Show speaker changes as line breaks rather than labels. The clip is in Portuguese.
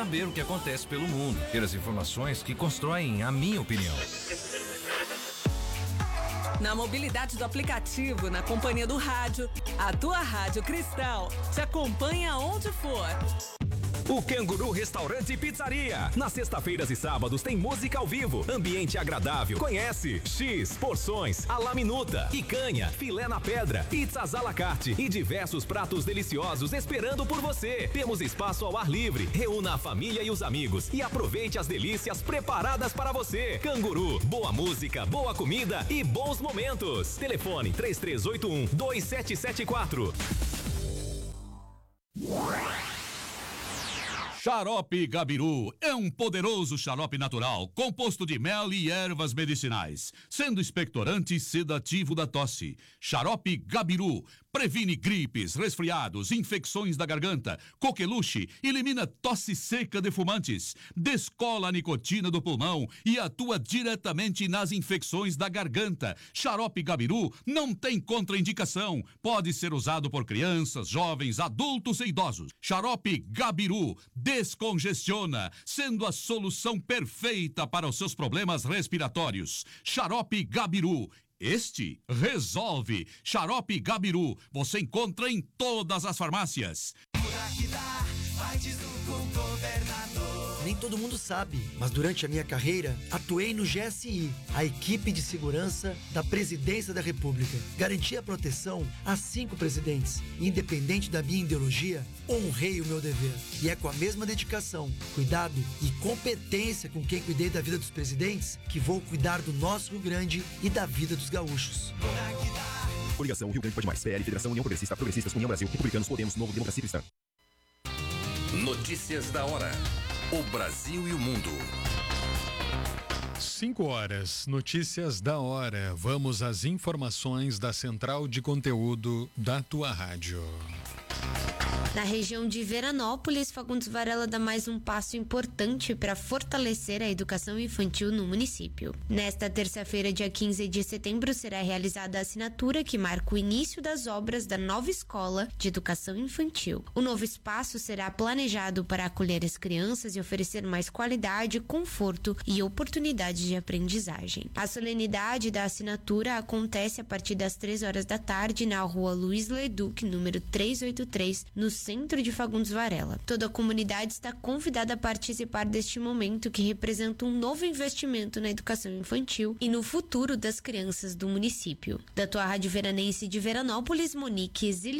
saber o que acontece pelo mundo, ter as informações que constroem a minha opinião.
Na mobilidade do aplicativo, na companhia do rádio, a tua Rádio Cristal te acompanha onde for.
O Canguru Restaurante e Pizzaria. Nas sextas-feiras e sábados tem música ao vivo, ambiente agradável. Conhece? X, porções, à la minuta, picanha, filé na pedra, pizzas à la carte e diversos pratos deliciosos esperando por você. Temos espaço ao ar livre. Reúna a família e os amigos e aproveite as delícias preparadas para você. Canguru, boa música, boa comida e bons momentos. Telefone 3381-2774.
Xarope Gabiru é um poderoso xarope natural, composto de mel e ervas medicinais, sendo expectorante e sedativo da tosse. Xarope Gabiru previne gripes, resfriados, infecções da garganta, coqueluche, elimina tosse seca de fumantes, descola a nicotina do pulmão e atua diretamente nas infecções da garganta. Xarope Gabiru não tem contraindicação, pode ser usado por crianças, jovens, adultos e idosos. Xarope Gabiru descongestiona, sendo a solução perfeita para os seus problemas respiratórios. Xarope Gabiru. Este resolve. Xarope Gabiru. Você encontra em todas as farmácias.
Nem todo mundo sabe, mas durante a minha carreira, atuei no GSI, a equipe de segurança da Presidência da República. Garanti a proteção a 5 presidentes. Independente da minha ideologia, honrei o meu dever. E é com a mesma dedicação, cuidado e competência com quem cuidei da vida dos presidentes que vou cuidar do nosso Rio Grande e da vida dos gaúchos.
Coligação Rio Grande Pode Mais, PL, Federação União Progressista, Progressistas, União Brasil, Republicanos, Podemos, Novo, Democracia Cristã.
Notícias da hora. O Brasil e o mundo.
5 horas, notícias da hora. Vamos às informações da Central de Conteúdo da tua rádio.
Na região de Veranópolis, Fagundes Varela dá mais um passo importante para fortalecer a educação infantil no município. Nesta terça-feira, dia 15 de setembro, será realizada a assinatura que marca o início das obras da nova escola de educação infantil. O novo espaço será planejado para acolher as crianças e oferecer mais qualidade, conforto e oportunidade de aprendizagem. A solenidade da assinatura acontece a partir das 3 horas da tarde na rua Luiz Leduc, número 383, no centro de Fagundes Varela. Toda a comunidade está convidada a participar deste momento que representa um novo investimento na educação infantil e no futuro das crianças do município. Da tua Rádio Veranense de Veranópolis, Monique Exili.